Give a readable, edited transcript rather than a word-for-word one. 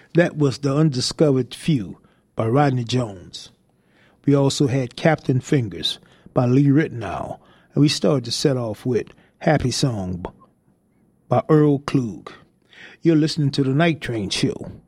That was The Undiscovered Few by Rodney Jones. We also had Captain Fingers by Lee Ritenour, and we started to set off with Happy Song by Earl Klugh. You're listening to The Night Train Show